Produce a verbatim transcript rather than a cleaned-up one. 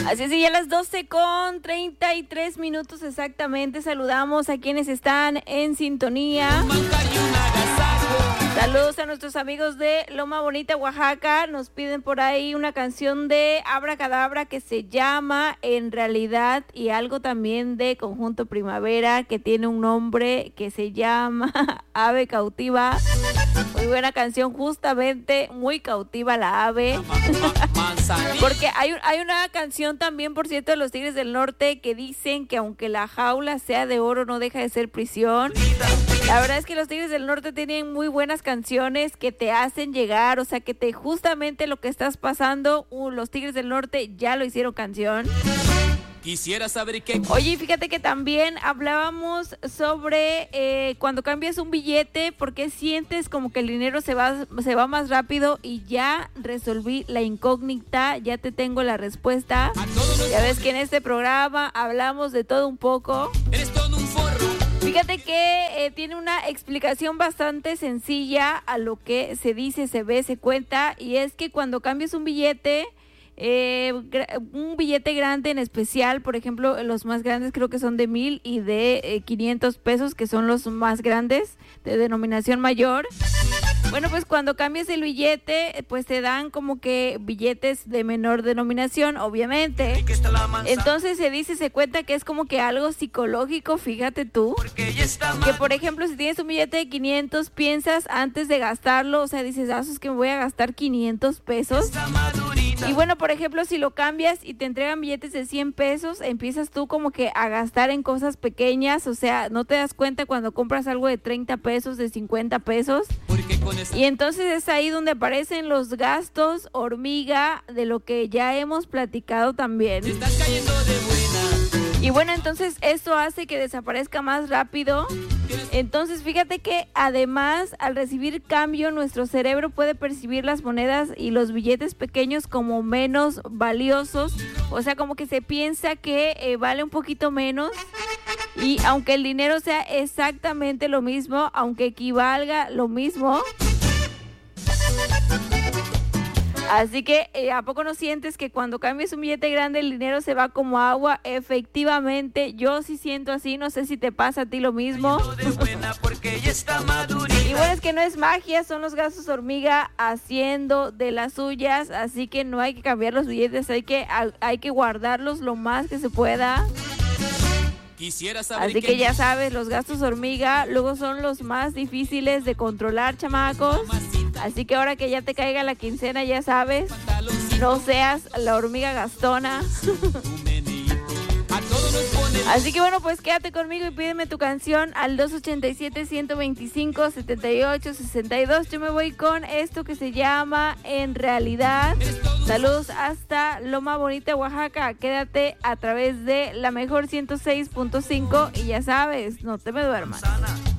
Así es, y a las doce con treinta y tres minutos exactamente saludamos a quienes están en sintonía. Saludos a nuestros amigos de Loma Bonita, Oaxaca. Nos piden por ahí una canción de Abracadabra que se llama En Realidad, y algo también de Conjunto Primavera que tiene un nombre que se llama Ave Cautiva. Muy buena canción, justamente muy cautiva la ave. Porque hay, hay una canción también, por cierto, de los Tigres del Norte que dicen que aunque la jaula sea de oro no deja de ser prisión. La verdad es que los Tigres del Norte tienen muy buenas canciones que te hacen llegar, o sea, que te justamente lo que estás pasando, uh, los Tigres del Norte ya lo hicieron canción. Quisiera saber qué... Oye, fíjate que también hablábamos sobre eh, cuando cambias un billete, ¿por qué sientes como que el dinero se va, se va más rápido? Y ya resolví la incógnita, ya te tengo la respuesta. Ya ves que en este programa hablamos de todo un poco. Eres todo un forro. Fíjate que eh, tiene una explicación bastante sencilla a lo que se dice, se ve, se cuenta, y es que cuando cambias un billete... Eh, un billete grande en especial, por ejemplo, los más grandes creo que son de mil y de eh, quinientos pesos, que son los más grandes de denominación mayor. Bueno, pues cuando cambias el billete, pues te dan como que billetes de menor denominación, obviamente. Entonces se dice, se cuenta que es como que algo psicológico, fíjate tú. Que por ejemplo, si tienes un billete de quinientos, piensas antes de gastarlo, o sea, dices, ah, es que me voy a gastar quinientos pesos. Y bueno, por ejemplo, si lo cambias y te entregan billetes de cien pesos, empiezas tú como que a gastar en cosas pequeñas, o sea, no te das cuenta cuando compras algo de treinta pesos, de cincuenta pesos. Y entonces es ahí donde aparecen los gastos hormiga, de lo que ya hemos platicado también. Estás cayendo de buena. Y bueno, entonces esto hace que desaparezca más rápido. Entonces fíjate que además al recibir cambio nuestro cerebro puede percibir las monedas y los billetes pequeños como menos valiosos, o sea, como que se piensa que eh, vale un poquito menos, y aunque el dinero sea exactamente lo mismo, aunque equivalga lo mismo. Así que, eh, ¿a poco no sientes que cuando cambias un billete grande el dinero se va como agua? Efectivamente, yo sí siento así, no sé si te pasa a ti lo mismo. Y bueno, es que no es magia, son los gastos hormiga haciendo de las suyas, así que no hay que cambiar los billetes, hay que, hay que guardarlos lo más que se pueda. Así que ya sabes, los gastos hormiga luego son los más difíciles de controlar, chamacos. Así que ahora que ya te caiga la quincena, ya sabes, no seas la hormiga gastona. Así que bueno, pues quédate conmigo y pídeme tu canción al dos ochenta y siete, ciento veinticinco, setenta y ocho, sesenta y dos. Yo me voy con esto que se llama En Realidad. Saludos hasta Loma Bonita, Oaxaca. Quédate a través de la mejor ciento seis punto cinco y ya sabes, no te me duermas.